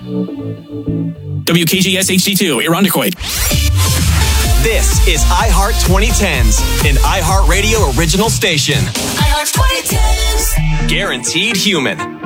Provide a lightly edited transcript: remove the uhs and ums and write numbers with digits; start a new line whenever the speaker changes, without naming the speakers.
WKGS HD2, Irondequoit.
This is iHeart 2010s, an iHeartRadio original station.
iHeart 2010s.
Guaranteed human.